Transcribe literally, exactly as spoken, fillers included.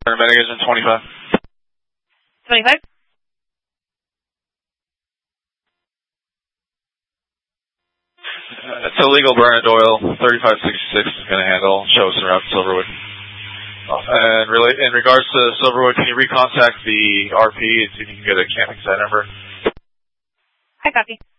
Paramedic is in twenty-five. twenty-five? Uh, it's illegal Brian Doyle. thirty-five sixty-six is going to handle. Show us around Silverwood. And really, in regards to Silverwood, can you recontact the R P and see if you can get a camping site number? I copy.